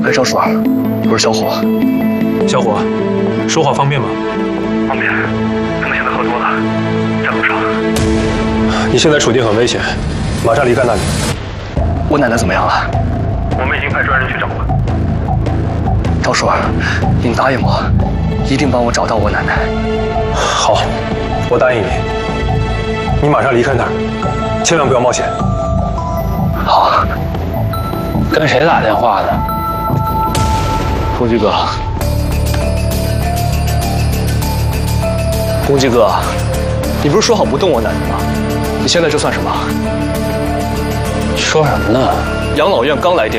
赵叔，我是小虎。 小虎，说话方便吗？ 方便，咱们现在好多了，在路上。 你现在处境很危险，马上离开那里。 我奶奶怎么样了？ 我们已经派专人去找了。 赵叔，您答应我，一定帮我找到我奶奶。 好，我答应你。你马上离开那儿，千万不要冒险。 好。 跟谁打电话呢？ 公鸡哥。公鸡哥，你不是说好不动我奶奶吗？你现在这算什么？ 说什么呢？ 养老院刚来电